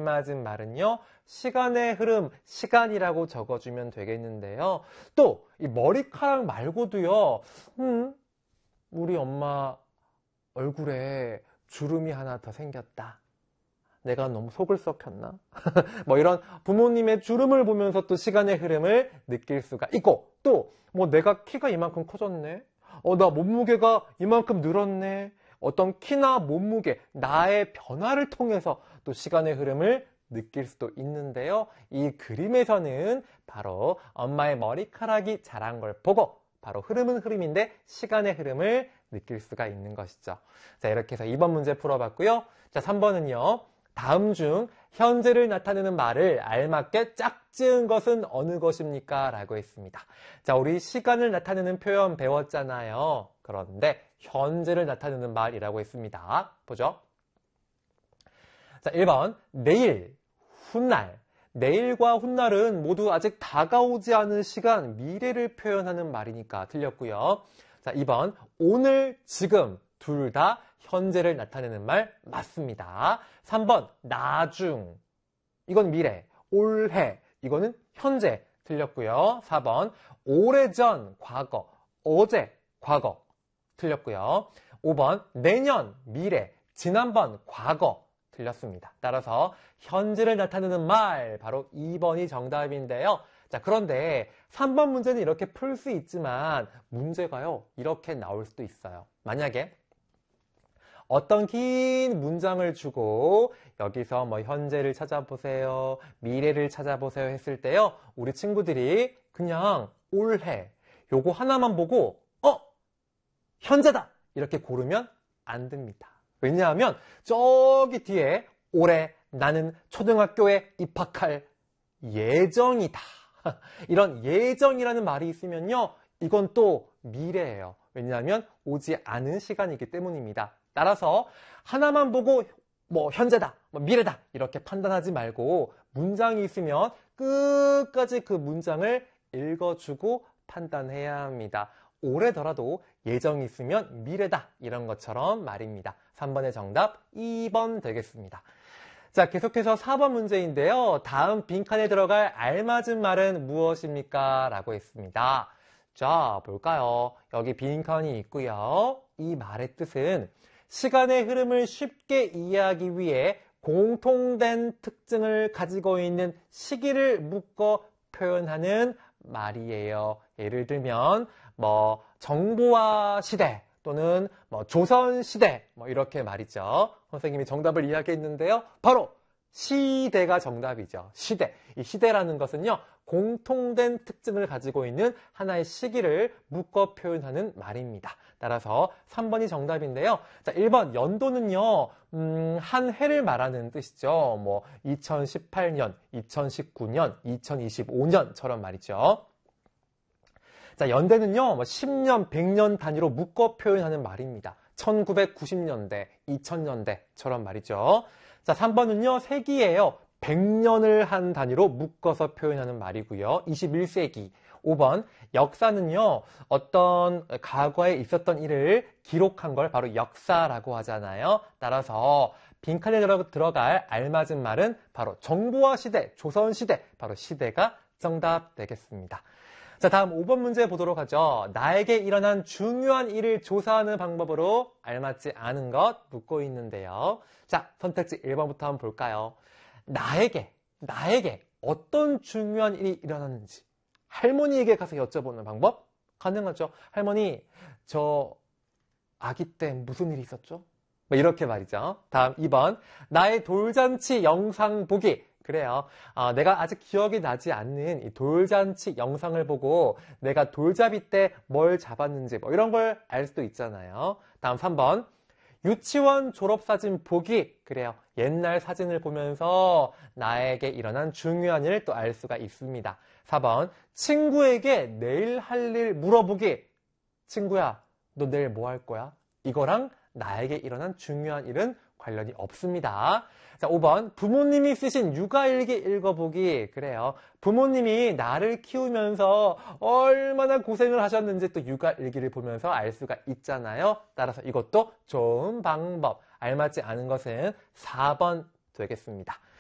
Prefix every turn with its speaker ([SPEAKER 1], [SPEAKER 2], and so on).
[SPEAKER 1] 알맞은 말은요, 시간의 흐름, 시간이라고 적어주면 되겠는데요. 또 이 머리카락 말고도요, 우리 엄마 얼굴에 주름이 하나 더 생겼다. 내가 너무 속을 썩혔나? 뭐 이런 부모님의 주름을 보면서 또 시간의 흐름을 느낄 수가 있고, 또 뭐 내가 키가 이만큼 커졌네? 나 몸무게가 이만큼 늘었네? 어떤 키나 몸무게, 나의 변화를 통해서 또 시간의 흐름을 느낄 수도 있는데요. 이 그림에서는 바로 엄마의 머리카락이 자란 걸 보고 바로 흐름은 흐름인데 시간의 흐름을 느낄 수가 있는 것이죠. 자, 이렇게 해서 2번 문제 풀어봤고요. 자, 3번은요. 다음 중 현재를 나타내는 말을 알맞게 짝지은 것은 어느 것입니까? 라고 했습니다. 자, 우리 시간을 나타내는 표현 배웠잖아요. 그런데 현재를 나타내는 말이라고 했습니다. 보죠. 자, 1번 내일, 훗날. 내일과 훗날은 모두 아직 다가오지 않은 시간, 미래를 표현하는 말이니까 틀렸고요. 자, 2번 오늘, 지금 둘 다 현재를 나타내는 말 맞습니다. 3번 나중, 이건 미래. 올해, 이거는 현재 틀렸고요. 4번 오래전, 과거. 어제, 과거 틀렸고요. 5번 내년, 미래. 지난번, 과거 틀렸습니다. 따라서 현재를 나타내는 말, 바로 2번이 정답인데요. 자, 그런데 3번 문제는 이렇게 풀 수 있지만 문제가요, 이렇게 나올 수도 있어요. 만약에 어떤 긴 문장을 주고 여기서 뭐 현재를 찾아보세요, 미래를 찾아보세요 했을 때요, 우리 친구들이 그냥 올해 요거 하나만 보고 현재다 이렇게 고르면 안 됩니다. 왜냐하면 저기 뒤에 올해 나는 초등학교에 입학할 예정이다. 이런 예정이라는 말이 있으면요, 이건 또 미래예요. 왜냐하면 오지 않은 시간이기 때문입니다. 따라서 하나만 보고 뭐 현재다, 뭐 미래다 이렇게 판단하지 말고 문장이 있으면 끝까지 그 문장을 읽어주고 판단해야 합니다. 올해더라도 예정이 있으면 미래다 이런 것처럼 말입니다. 3번의 정답 2번 되겠습니다. 자, 계속해서 4번 문제인데요. 다음 빈칸에 들어갈 알맞은 말은 무엇입니까? 라고 했습니다. 자, 볼까요? 여기 빈칸이 있고요. 이 말의 뜻은 시간의 흐름을 쉽게 이해하기 위해 공통된 특징을 가지고 있는 시기를 묶어 표현하는 말이에요. 예를 들면 뭐 정보화 시대 또는 뭐 조선 시대 뭐 이렇게 말이죠. 선생님이 정답을 이야기했는데요. 바로 시대가 정답이죠. 시대. 이 시대라는 것은요, 공통된 특징을 가지고 있는 하나의 시기를 묶어 표현하는 말입니다. 따라서 3번이 정답인데요. 자, 1번 연도는요, 한 해를 말하는 뜻이죠. 뭐 2018년, 2019년, 2025년처럼 말이죠. 자, 연대는요, 뭐 10년, 100년 단위로 묶어 표현하는 말입니다. 1990년대, 2000년대처럼 말이죠. 자, 3번은요, 세기예요. 100년을 한 단위로 묶어서 표현하는 말이고요. 21세기. 5번, 역사는요, 어떤 과거에 있었던 일을 기록한 걸 바로 역사라고 하잖아요. 따라서 빈칸에 들어갈 알맞은 말은 바로 정보화 시대, 조선시대, 바로 시대가 정답 되겠습니다. 자, 다음 5번 문제 보도록 하죠. 나에게 일어난 중요한 일을 조사하는 방법으로 알맞지 않은 것 묻고 있는데요. 자, 선택지 1번부터 한번 볼까요? 나에게 어떤 중요한 일이 일어났는지 할머니에게 가서 여쭤보는 방법? 가능하죠. 할머니, 저 아기 때 무슨 일이 있었죠? 뭐 이렇게 말이죠. 다음 2번, 나의 돌잔치 영상 보기. 그래요. 내가 아직 기억이 나지 않는 이 돌잔치 영상을 보고 내가 돌잡이 때 뭘 잡았는지 뭐 이런 걸 알 수도 있잖아요. 다음 3번, 유치원 졸업사진 보기. 그래요. 옛날 사진을 보면서 나에게 일어난 중요한 일을 또 알 수가 있습니다. 4번, 친구에게 내일 할 일 물어보기. 친구야, 너 내일 뭐 할 거야? 이거랑 나에게 일어난 중요한 일은 관련이 없습니다. 자, 5번, 부모님이 쓰신 육아일기 읽어보기. 그래요. 부모님이 나를 키우면서 얼마나 고생을 하셨는지 또 육아일기를 보면서 알 수가 있잖아요. 따라서 이것도 좋은 방법. 알맞지 않은 것은 4번 되겠습니다.